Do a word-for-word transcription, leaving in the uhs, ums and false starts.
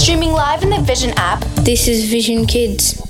Streaming live in the Vision app. This is Vision Kids.